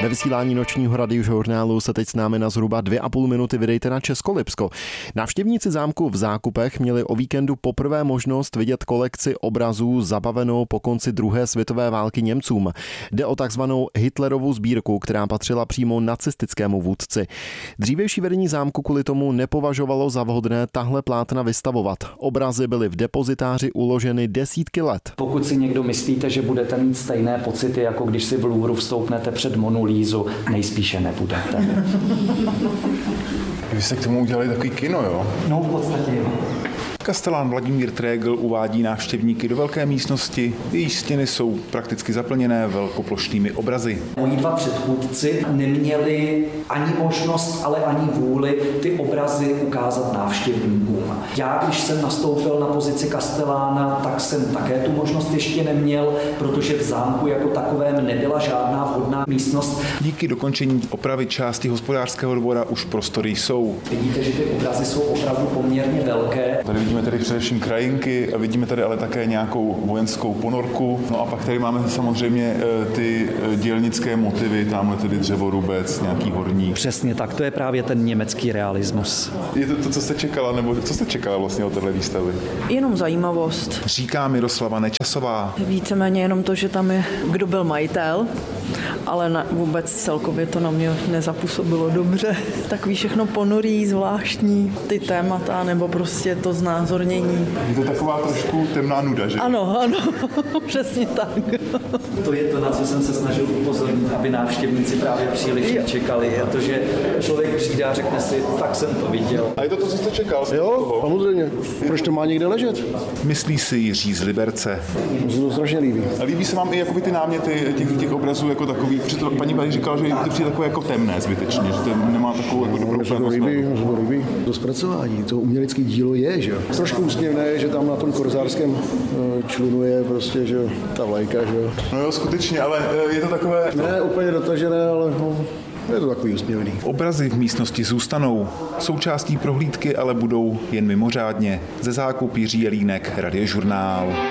Ve vysílání nočního radiožurnálu se teď s námi na zhruba 2,5 minuty vydejte na Českolipsko. Návštěvníci zámku v Zákupech měli o víkendu poprvé možnost vidět kolekci obrazů zabavenou po konci druhé světové války Němcům. Jde o takzvanou Hitlerovu sbírku, která patřila přímo nacistickému vůdci. Dřívější vedení zámku kvůli tomu nepovažovalo za vhodné tahle plátna vystavovat. Obrazy byly v depozitáři uloženy desítky let. Pokud si někdo myslíte, že budete mít stejné pocity, jako když si v Louvru vstoupnete před Monu Lízu, nejspíše nebudete. Vy jste k tomu udělali takový kino, jo? No, v podstatě jo. Kastelán Vladimír Trégl uvádí návštěvníky do velké místnosti. Její stěny jsou prakticky zaplněné velkoplošnými obrazy. Moji dva předchůdci neměli ani možnost, ale ani vůli ty obrazy ukázat návštěvníkům. Já, když jsem nastoupil na pozici kastelána, tak jsem také tu možnost ještě neměl, protože v zámku jako takovém nebyla žádná vhodná místnost. Díky dokončení opravy části hospodářského dvora už prostory jsou. Vidíte, že ty obrazy jsou opravdu poměrně velké. Tady vidíme tady především krajinky a vidíme tady ale také nějakou vojenskou ponorku. No a pak tady máme samozřejmě ty dělnické motivy, tamhle tedy dřevorubec, nějaký horník. Přesně tak, to je právě ten německý realismus. Je to, co jste čekala, nebo co jste čekala vlastně od téhle výstavy? Jenom zajímavost. Říká Miroslava Nečasová. Víceméně jenom to, že tam je, kdo byl majitel, ale vůbec celkově to na mě nezapůsobilo dobře. Takový všechno ponurý, zvláštní, ty témata, nebo prostě to znázornění. Je to taková trošku temná nuda, že? Ano, přesně tak. To je to, na co jsem se snažil upozornit, aby návštěvníci právě příliš nečekali, protože člověk přijde a řekne si, tak jsem to viděl. A je to, co jste čekal? Jo, samozřejmě. Proč to má někde ležet? Myslí si Jiří z Liberce. Mně se to strašně líbí. A líbí se vám i jakoby ty náměty těch obrazů jako takový, přitom paní Bali říkala, že to přijde takové jako temné zbytečně, že to nemá takovou jako dobrou Mně se to líbí. To zpracování, to umělecké dílo je, že jo. Trošku úsměvné, že tam na tom korzářském člunu je prostě, že ta vlajka, že jo. No jo, skutečně, ale je to takové... Ne úplně dotažené, ale je to takový úsměvný. Obrazy v místnosti zůstanou. Součástí prohlídky ale budou jen mimořádně. Ze Zákup Jiří Jelínek, Radiožurnál.